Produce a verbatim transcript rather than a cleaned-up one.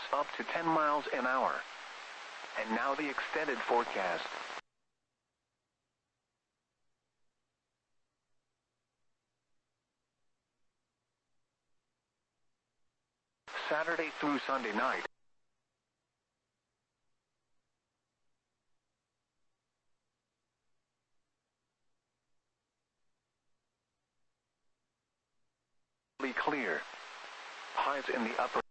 up to ten miles an hour. And now the extended forecast. Saturday through Sunday night. Clear. Highs in the upper